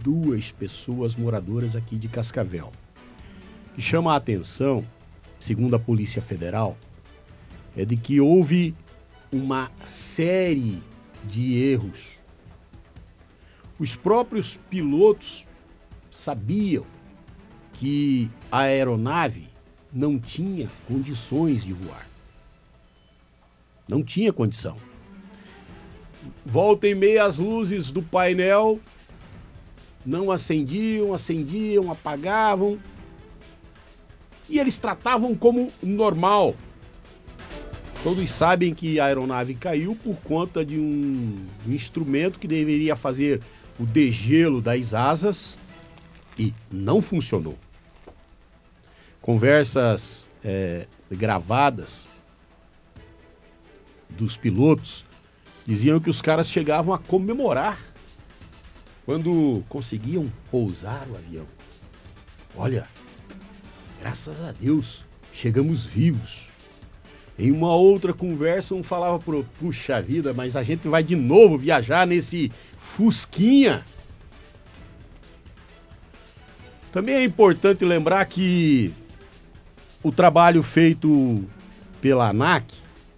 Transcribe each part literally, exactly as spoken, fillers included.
duas pessoas moradoras aqui de Cascavel. O que chama a atenção, segundo a Polícia Federal, é de que houve uma série de erros. Os próprios pilotos sabiam que a aeronave não tinha condições de voar. Não tinha condição. Volta e meia as luzes do painel não acendiam, acendiam, apagavam. E eles tratavam como normal. Todos sabem que a aeronave caiu por conta de um instrumento que deveria fazer o degelo das asas e não funcionou. Conversas é, gravadas dos pilotos diziam que os caras chegavam a comemorar quando conseguiam pousar o avião. Olha, graças a Deus, chegamos vivos. Em uma outra conversa, um falava pro, puxa vida, mas a gente vai de novo viajar nesse Fusquinha. Também é importante lembrar que o trabalho feito pela ANAC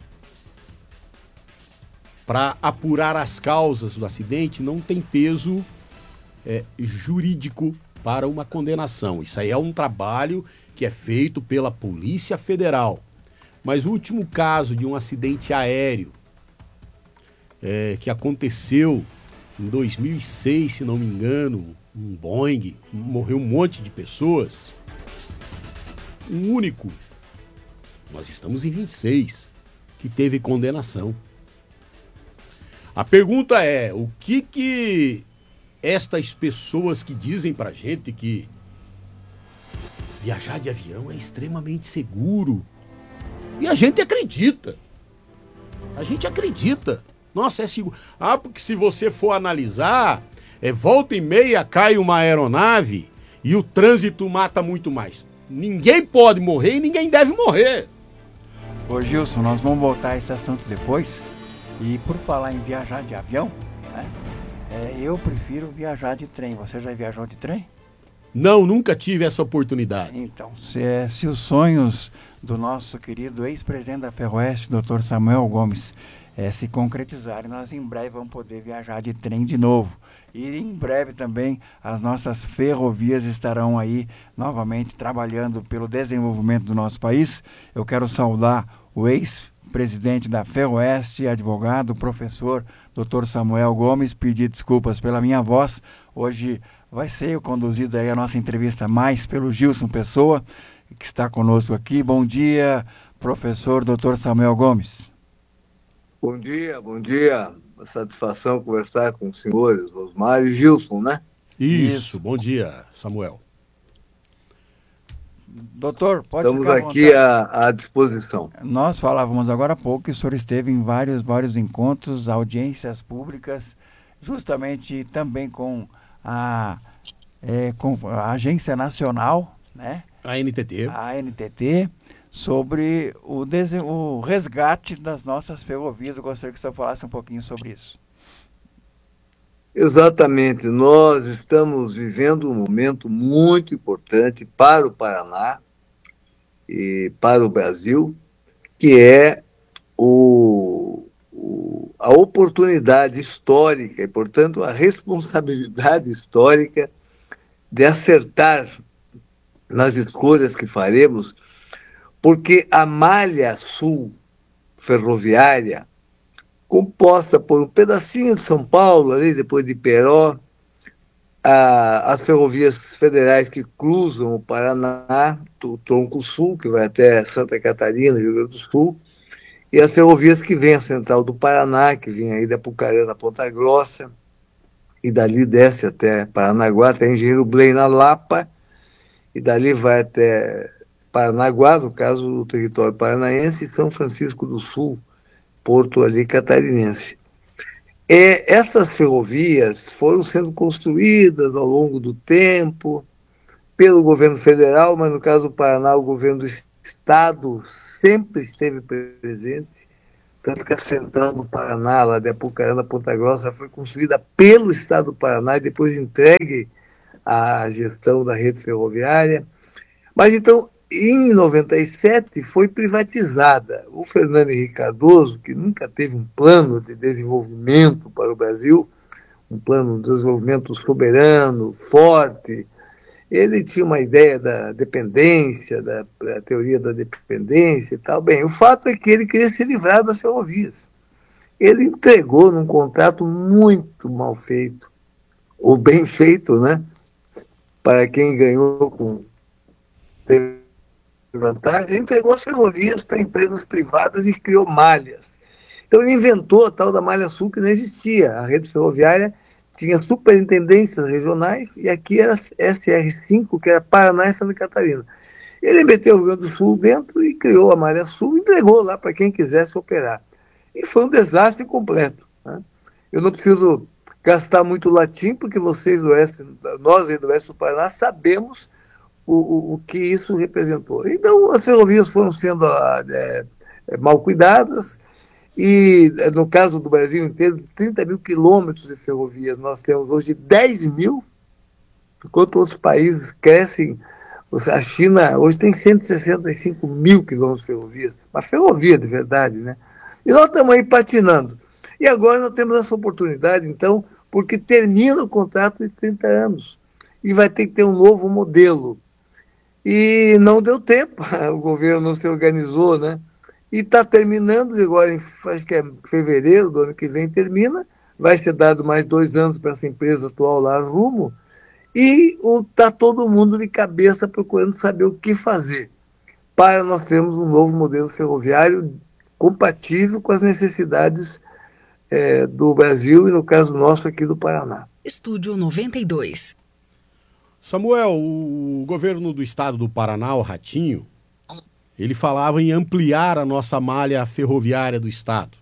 para apurar as causas do acidente não tem peso é, jurídico para uma condenação. Isso aí é um trabalho que é feito pela Polícia Federal. Mas o último caso de um acidente aéreo é, que aconteceu em dois mil e seis, se não me engano, um Boeing, morreu um monte de pessoas. Um único, nós estamos em vinte e seis, que teve condenação. A pergunta é, o que que estas pessoas que dizem pra gente que viajar de avião é extremamente seguro, e a gente acredita. A gente acredita. Nossa, é seguro. Ah, porque se você for analisar, é volta e meia cai uma aeronave e o trânsito mata muito mais. Ninguém pode morrer e ninguém deve morrer. Ô Gilson, nós vamos voltar a esse assunto depois. E por falar em viajar de avião, né? É, eu prefiro viajar de trem. Você já viajou de trem? Não, nunca tive essa oportunidade. Então, se, se os sonhos do nosso querido ex-presidente da Ferroeste, doutor Samuel Gomes, é, se concretizarem, nós em breve vamos poder viajar de trem de novo. E em breve também as nossas ferrovias estarão aí novamente trabalhando pelo desenvolvimento do nosso país. Eu quero saudar o ex-presidente da Ferroeste, advogado, professor, doutor Samuel Gomes, pedir desculpas pela minha voz. Hoje vai ser conduzido aí a nossa entrevista mais pelo Gilson Pessoa, que está conosco aqui. Bom dia, professor doutor Samuel Gomes. Bom dia, bom dia. Uma satisfação conversar com os senhores, Osmar e Gilson, né? Isso, Isso. Bom dia, Samuel. Doutor, pode Estamos ficar à aqui à, à disposição. Nós falávamos agora há pouco que o senhor esteve em vários, vários encontros, audiências públicas, justamente também com a, é, com a Agência Nacional, né? A N T T. A N T T, sobre o, desen... o resgate das nossas ferrovias. Eu gostaria que o senhor falasse um pouquinho sobre isso. Exatamente. Nós estamos vivendo um momento muito importante para o Paraná e para o Brasil, que é o, o, a oportunidade histórica e, portanto, a responsabilidade histórica de acertar nas escolhas que faremos, porque a malha sul ferroviária, composta por um pedacinho de São Paulo, ali depois de Peró, a, as ferrovias federais que cruzam o Paraná, o Tronco Sul, que vai até Santa Catarina, Rio Grande do Sul, e as ferrovias que vêm a Central do Paraná, que vem aí da Apucarana, Ponta Grossa, e dali desce até Paranaguá, até Engenheiro Blay na Lapa, e dali vai até Paranaguá, no caso do território paranaense, e São Francisco do Sul, porto ali catarinense. E essas ferrovias foram sendo construídas ao longo do tempo pelo governo federal, mas no caso do Paraná, o governo do estado sempre esteve presente, tanto que a Central do Paraná, lá de Apucarana, Ponta Grossa, foi construída pelo estado do Paraná e depois entregue a gestão da rede ferroviária. Mas então, em noventa e sete, foi privatizada. O Fernando Henrique Cardoso, que nunca teve um plano de desenvolvimento para o Brasil, um plano de desenvolvimento soberano, forte, ele tinha uma ideia da dependência, da, da teoria da dependência e tal. Bem, o fato é que ele queria se livrar das ferrovias. Ele entregou num contrato muito mal feito, ou bem feito, né? Para quem ganhou com vantagem, entregou as ferrovias para empresas privadas e criou malhas. Então ele inventou a tal da Malha Sul, que não existia. A rede ferroviária tinha superintendências regionais e aqui era S R cinco, que era Paraná e Santa Catarina. Ele meteu o Rio Grande do Sul dentro e criou a Malha Sul e entregou lá para quem quisesse operar. E foi um desastre completo, né? Eu não preciso gastar muito latim, porque vocês do oeste, nós aí do oeste do Paraná, sabemos o, o, o que isso representou. Então, as ferrovias foram sendo é, mal cuidadas, e no caso do Brasil inteiro, de trinta mil quilômetros de ferrovias, nós temos hoje dez mil, enquanto outros países crescem. A China hoje tem cento e sessenta e cinco mil quilômetros de ferrovias, uma ferrovia de verdade, né? E nós estamos aí patinando. E agora nós temos essa oportunidade, então, porque termina o contrato de trinta anos e vai ter que ter um novo modelo. E não deu tempo, o governo não se organizou, né? E está terminando, agora, em, acho que é fevereiro do ano que vem, termina, vai ser dado mais dois anos para essa empresa atual lá, Rumo, e está todo mundo de cabeça procurando saber o que fazer para nós termos um novo modelo ferroviário compatível com as necessidades é, do Brasil e, no caso nosso, aqui do Paraná. Estúdio noventa e dois. Samuel, o governo do estado do Paraná, o Ratinho, ele falava em ampliar a nossa malha ferroviária do estado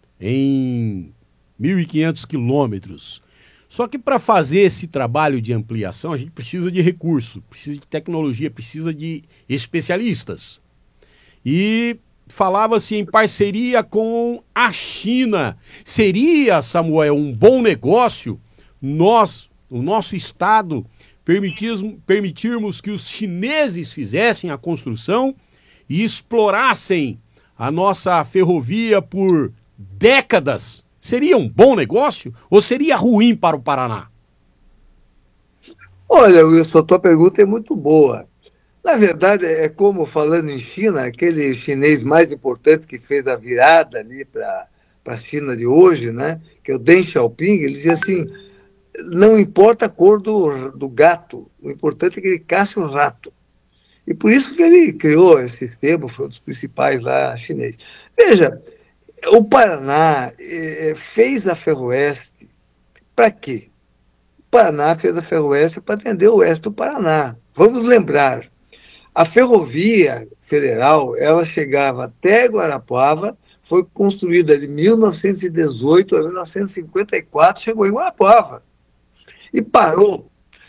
em mil e quinhentos quilômetros. Só que para fazer esse trabalho de ampliação, a gente precisa de recurso, precisa de tecnologia, precisa de especialistas. E falava-se em parceria com a China. Seria, Samuel, um bom negócio nós, o nosso estado, permitirmos, permitirmos que os chineses fizessem a construção e explorassem a nossa ferrovia por décadas? Seria um bom negócio ou seria ruim para o Paraná? Olha, Wilson, a tua pergunta é muito boa. Na verdade, é como, falando em China, aquele chinês mais importante que fez a virada ali para a China de hoje, né, que é o Deng Xiaoping, ele dizia assim, não importa a cor do, do gato, o importante é que ele caça o rato. E por isso que ele criou esse sistema, foi um dos principais lá chineses. Veja, o Paraná eh, fez a Ferroeste para quê? O Paraná fez a Ferroeste para atender o oeste do Paraná. Vamos lembrar, a ferrovia federal, ela chegava até Guarapuava, foi construída de mil novecentos e dezoito a mil novecentos e cinquenta e quatro, chegou em Guarapuava e parou.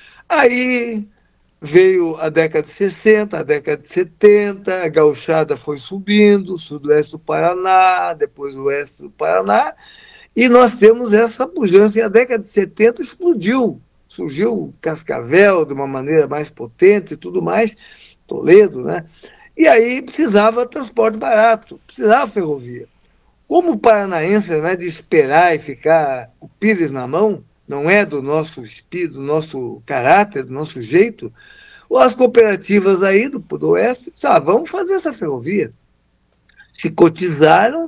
Aí veio a década de sessenta, a década de setenta, a gauchada foi subindo, sudoeste do Paraná, depois o oeste do Paraná, e nós temos essa pujança. E a década de setenta explodiu, surgiu Cascavel de uma maneira mais potente e tudo mais, Toledo, né? E aí precisava transporte barato, precisava ferrovia. Como o paranaense, não é de esperar e ficar com o pires na mão, não é do nosso espírito, do nosso caráter, do nosso jeito, as cooperativas aí do, do Oeste, ah, vamos fazer essa ferrovia. Se cotizaram,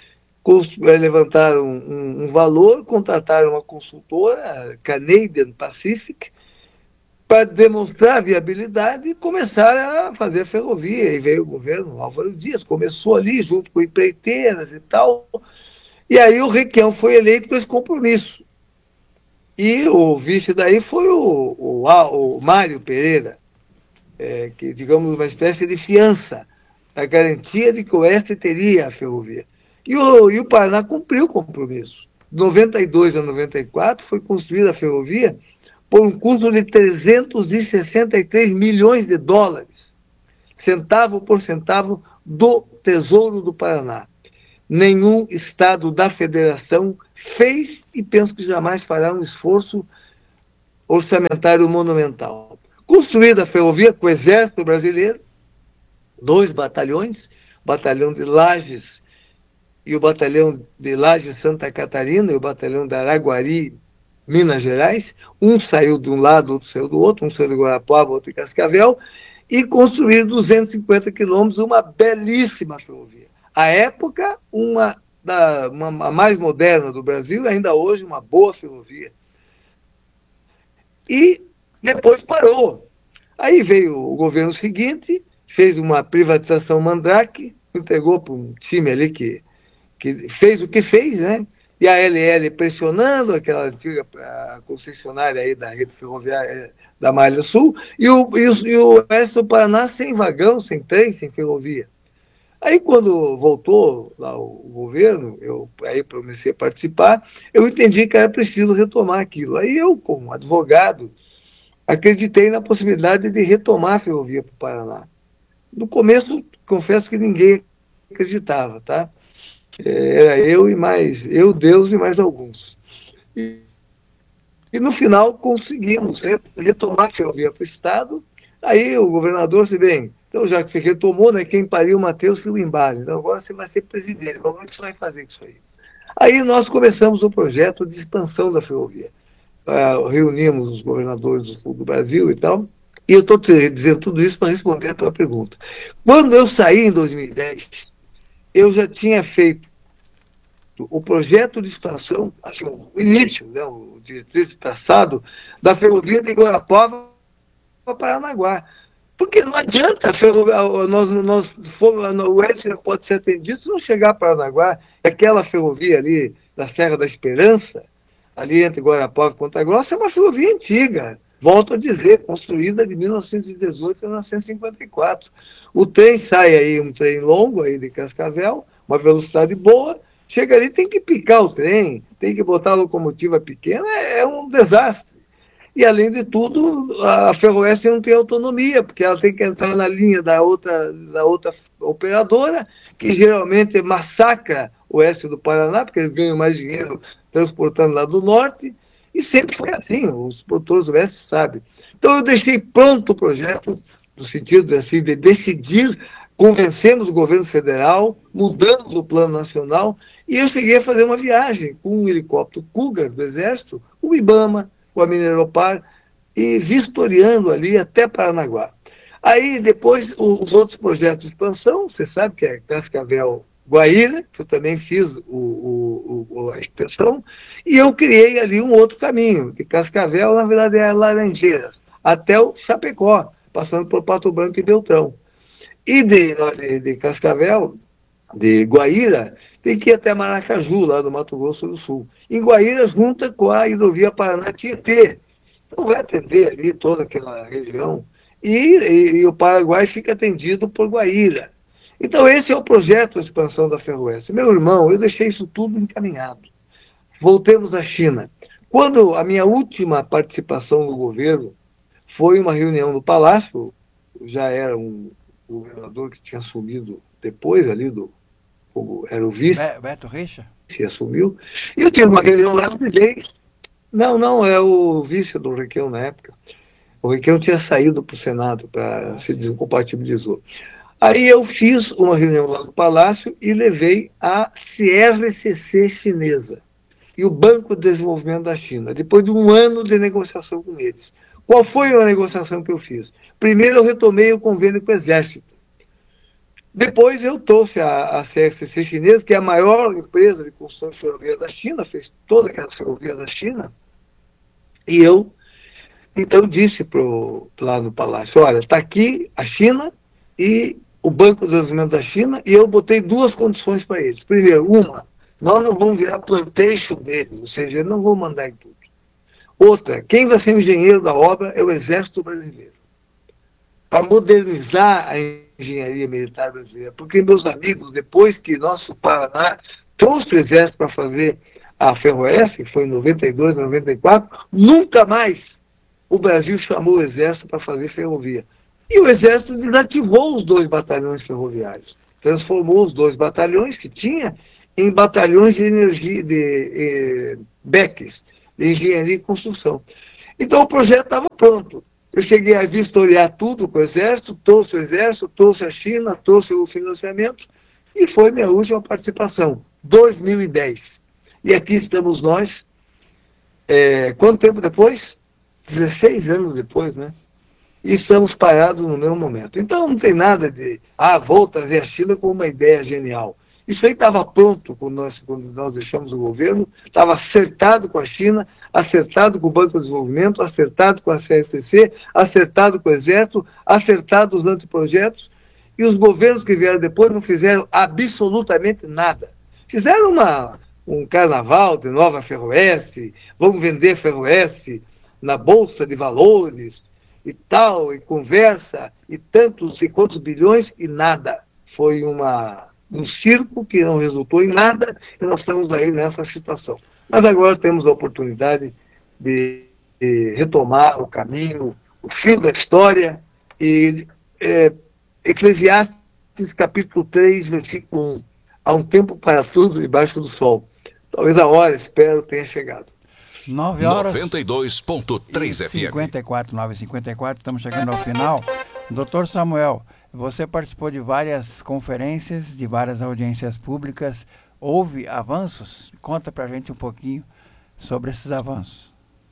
levantaram um, um valor, contrataram uma consultora, Canadian Pacific, para demonstrar a viabilidade e começar a fazer a ferrovia. E veio o governo Álvaro Dias, começou ali junto com empreiteiras e tal, e aí o Requião foi eleito com esse compromisso. E o vice daí foi o, o, o Mário Pereira, é, que, digamos, uma espécie de fiança, a garantia de que o Oeste teria a ferrovia. E o, e o Paraná cumpriu o compromisso. De noventa e dois a noventa e quatro foi construída a ferrovia por um custo de trezentos e sessenta e três milhões de dólares, centavo por centavo do Tesouro do Paraná. Nenhum estado da federação fez e penso que jamais fará um esforço orçamentário monumental. Construída a ferrovia com o Exército Brasileiro, dois batalhões, o Batalhão de Lages e o Batalhão de Lages Santa Catarina e o Batalhão de Araguari, Minas Gerais. Um saiu de um lado, outro saiu do outro, um saiu de Guarapuava, outro de Cascavel, e construíram duzentos e cinquenta quilômetros, uma belíssima ferrovia. À época, uma, da, uma a mais moderna do Brasil, ainda hoje uma boa ferrovia. E depois parou. Aí veio o governo seguinte, fez uma privatização mandrake, entregou para um time ali que, que fez o que fez, né? E a L L pressionando aquela antiga concessionária aí da rede ferroviária da Malha Sul, e o, e, o, e o oeste do Paraná sem vagão, sem trem, sem ferrovia. Aí, quando voltou lá o governo, eu aí comecei a participar, eu entendi que era preciso retomar aquilo. Aí eu, como advogado, acreditei na possibilidade de retomar a ferrovia para o Paraná. No começo, confesso que ninguém acreditava, tá? Era eu e mais, eu, Deus e mais alguns. E, e no final conseguimos retomar a ferrovia para o Estado. Aí o governador disse, bem, então já que você retomou, né, quem pariu o Matheus que o embale. Então agora você vai ser presidente, como é que você vai fazer com isso aí? Aí nós começamos o projeto de expansão da ferrovia. Uh, reunimos os governadores do sul do Brasil e tal, e eu estou dizendo tudo isso para responder a tua pergunta. Quando eu saí em dois mil e dez, eu já tinha feito o projeto de expansão, assim, o início, né, o diretriz traçado da ferrovia de Guarapuava para Paranaguá. Porque não adianta a ferrovia, nós, nós, o Edson pode ser atendido se não chegar a Paranaguá. Aquela ferrovia ali da Serra da Esperança, ali entre Guarapuava e Ponta Grossa, é uma ferrovia antiga. Volto a dizer, construída de mil novecentos e dezoito a mil novecentos e cinquenta e quatro. O trem sai aí, um trem longo aí de Cascavel, uma velocidade boa, chega ali, tem que picar o trem, tem que botar a locomotiva pequena, é, é um desastre. E, além de tudo, a Ferroeste não tem autonomia, porque ela tem que entrar na linha da outra, da outra operadora, que geralmente massacra o oeste do Paraná, porque eles ganham mais dinheiro transportando lá do norte, e sempre foi assim, os produtores do oeste sabem. Então, eu deixei pronto o projeto, no sentido assim, de decidir, convencemos o governo federal, mudamos o plano nacional, e eu cheguei a fazer uma viagem com um helicóptero Cougar do Exército, o IBAMA, com a Mineropar, e vistoriando ali até Paranaguá. Aí, depois, os outros projetos de expansão, você sabe que é Cascavel Guaíra, que eu também fiz o, o, o, a extensão, e eu criei ali um outro caminho, de Cascavel, na verdade, é Laranjeiras, até o Chapecó, passando por Pato Branco e Beltrão. E de, de, de Cascavel, de Guaíra, tem que ir até Maracaju, lá do Mato Grosso do Sul. Em Guaíra, junta com a hidrovia Paraná-Tietê. Então, vai atender ali toda aquela região. E, e, e o Paraguai fica atendido por Guaíra. Então, esse é o projeto de expansão da Ferroeste. Meu irmão, eu deixei isso tudo encaminhado. Voltemos à China. Quando a minha última participação no governo foi uma reunião no Palácio, já era um governador que tinha assumido depois ali do era o vice, Beto Richa? Se assumiu, e eu tive uma reunião lá e dizia, não, não, é o vice do Requião na época. O Requião tinha saído para o Senado, para ah, se desincompatibilizou. Aí eu fiz uma reunião lá no Palácio e levei a C R C C chinesa e o Banco de Desenvolvimento da China, depois de um ano de negociação com eles. Qual foi a negociação que eu fiz? Primeiro, eu retomei o convênio com o Exército. Depois eu trouxe a, a C R C C chinesa, que é a maior empresa de construção de ferrovia da China, fez toda aquela ferrovia da China, e eu, então, disse pro, lá no Palácio, olha, está aqui a China e o Banco de Desenvolvimento da China, e eu botei duas condições para eles. Primeiro, uma, nós não vamos virar plantation deles, ou seja, eles não vão mandar em tudo. Outra, quem vai ser o engenheiro da obra é o Exército Brasileiro, para modernizar a engenharia militar brasileira. Porque, meus amigos, depois que nosso Paraná trouxe o Exército para fazer a Ferroeste, que foi em noventa e dois, noventa e quatro, nunca mais o Brasil chamou o Exército para fazer ferrovia. E o Exército desativou os dois batalhões ferroviários. Transformou os dois batalhões que tinha em batalhões de energia, de eh, B E Cs, de engenharia e construção. Então o projeto estava pronto. Eu cheguei a vistoriar tudo com o Exército, trouxe o Exército, trouxe a China, trouxe o financiamento, e foi minha última participação, dois mil e dez. E aqui estamos nós, é, quanto tempo depois? dezesseis anos depois, né? E estamos parados no mesmo momento. Então não tem nada de, ah, vou trazer a China com uma ideia genial. Isso aí estava pronto quando nós, quando nós deixamos o governo, estava acertado com a China, acertado com o Banco de Desenvolvimento, acertado com a C S C C, acertado com o Exército, acertado os anteprojetos, e os governos que vieram depois não fizeram absolutamente nada. Fizeram uma, um carnaval de nova Ferroeste, vamos vender Ferroeste na Bolsa de Valores e tal, e conversa, e tantos e quantos bilhões, e nada. Foi uma... um circo que não resultou em nada, e nós estamos aí nessa situação. Mas agora temos a oportunidade de, de retomar o caminho, o fio da história, e é, Eclesiastes capítulo três, versículo um, há um tempo para tudo debaixo do sol. Talvez a hora, espero, tenha chegado. nove horas noventa e dois ponto três F M. cinquenta e quatro, nove e cinquenta e quatro, estamos chegando ao final. doutor Samuel, você participou de várias conferências, de várias audiências públicas. Houve avanços? Conta para a gente um pouquinho sobre esses avanços.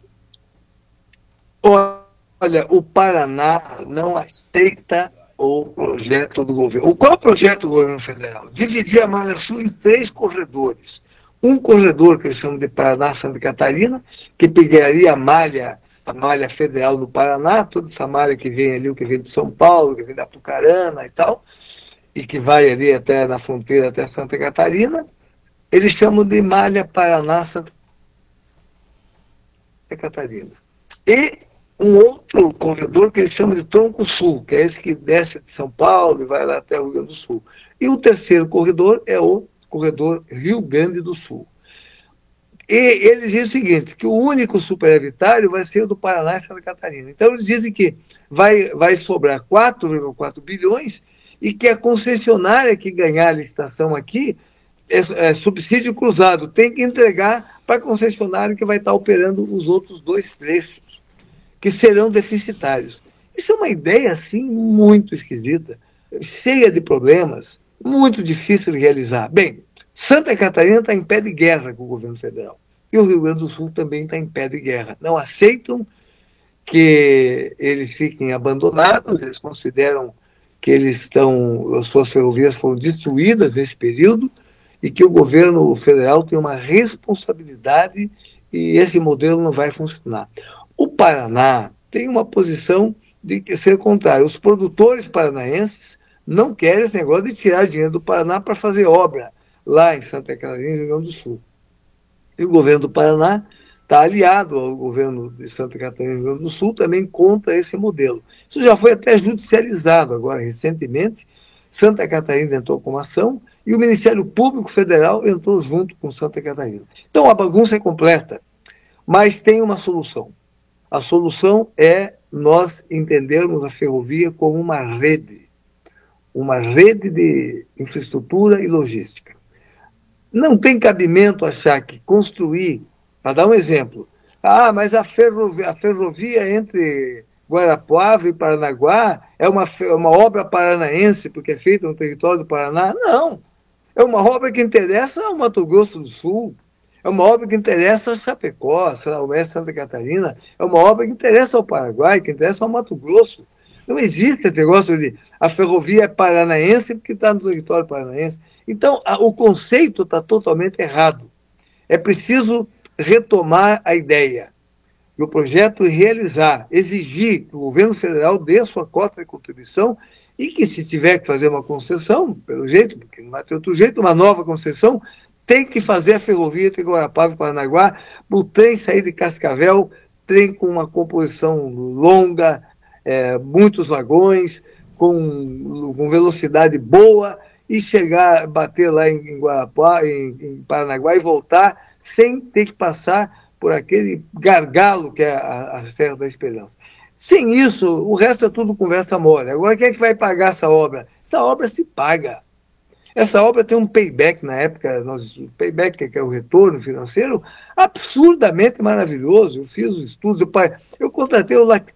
Olha, o Paraná não aceita o projeto do governo. Qual é o projeto do governo federal? Dividir a Malha Sul em três corredores. Um corredor que eles chamam de Paraná-Santa Catarina, que pegaria a malha a malha federal no Paraná, toda essa malha que vem ali, o que vem de São Paulo, que vem da Apucarana e tal, e que vai ali até na fronteira, até Santa Catarina, eles chamam de malha Paraná-Santa Catarina. E um outro corredor que eles chamam de Tronco Sul, que é esse que desce de São Paulo e vai lá até o Rio Grande do Sul. E o terceiro corredor é o corredor Rio Grande do Sul. E eles dizem o seguinte, que o único superavitário vai ser o do Paraná e Santa Catarina. Então eles dizem que vai, vai sobrar quatro vírgula quatro bilhões e que a concessionária que ganhar a licitação aqui é, é subsídio cruzado, tem que entregar para a concessionária que vai estar operando os outros dois trechos, que serão deficitários. Isso é uma ideia, assim, muito esquisita, cheia de problemas, muito difícil de realizar. Bem, Santa Catarina está em pé de guerra com o governo federal. E o Rio Grande do Sul também está em pé de guerra. Não aceitam que eles fiquem abandonados, eles consideram que eles estão, as suas ferrovias foram destruídas nesse período e que o governo federal tem uma responsabilidade e esse modelo não vai funcionar. O Paraná tem uma posição de ser contrário. Os produtores paranaenses não querem esse negócio de tirar dinheiro do Paraná para fazer obra lá em Santa Catarina e Rio Grande do Sul. E o governo do Paraná está aliado ao governo de Santa Catarina e Rio Grande do Sul também contra esse modelo. Isso já foi até judicializado agora, recentemente. Santa Catarina entrou com uma ação e o Ministério Público Federal entrou junto com Santa Catarina. Então a bagunça é completa, mas tem uma solução. A solução é nós entendermos a ferrovia como uma rede, uma rede de infraestrutura e logística. Não tem cabimento achar que construir, para dar um exemplo, ah, mas a ferrovia, a ferrovia entre Guarapuava e Paranaguá é uma, uma obra paranaense, porque é feita no território do Paraná. Não, é uma obra que interessa ao Mato Grosso do Sul, é uma obra que interessa a Chapecó, ao Oeste Santa Catarina, é uma obra que interessa ao Paraguai, que interessa ao Mato Grosso. Não existe esse negócio de a ferrovia é paranaense porque está no território paranaense. Então, a, o conceito está totalmente errado. É preciso retomar a ideia e o projeto realizar, exigir que o governo federal dê a sua cota de contribuição e que, se tiver que fazer uma concessão, pelo jeito, porque não vai ter outro jeito, uma nova concessão, tem que fazer a ferrovia entre Guarapava e Paranaguá, o trem sair de Cascavel, trem com uma composição longa, é, muitos vagões, com, com velocidade boa, e chegar, bater lá em, em Guarapá, em, em Paranaguá e voltar sem ter que passar por aquele gargalo que é a, a Serra da Esperança. Sem isso, o resto é tudo conversa mole. Agora, quem é que vai pagar essa obra? Essa obra se paga. Essa obra tem um payback na época, nós, o payback, que é o retorno financeiro, absurdamente maravilhoso. Eu fiz os estudos, eu, eu contratei o